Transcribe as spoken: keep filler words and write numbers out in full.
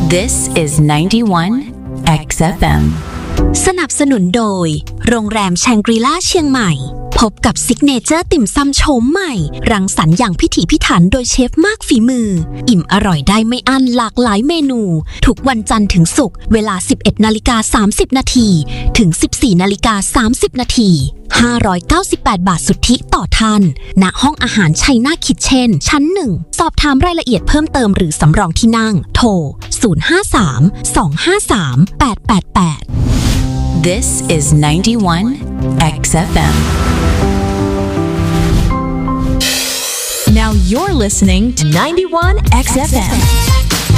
This is ninety-one เอ็กซ์ เอฟ เอ็มสนับสนุนโดยโรงแรมแชงกรีล่าเชียงใหม่พบกับซิกเนเจอร์ติ่มซำโฉมใหม่รังสรรค์อย่างพิถีพิถันโดยเชฟมากฝีมืออิ่มอร่อยได้ไม่อั้นหลากหลายเมนูทุกวันจันทร์ถึงศุกร์เวลา สิบเอ็ดนาฬิกาสามสิบนาทีถึง สิบสี่นาฬิกาสามสิบนาทีห้าร้อยเก้าสิบแปดบาทสุทธิต่อท่านณห้องอาหารชัยนาทคิทเช่นชั้นหนึ่งสอบถามรายละเอียดเพิ่มเติมหรือสำรองที่นั่งโทรศูนย์ ห้า สาม สอง ห้า สาม แปด แปด แปด This is ninety-one เอ็กซ์ เอฟ เอ็ม. Now you're listening to ninety-one เอ็กซ์ เอฟ เอ็ม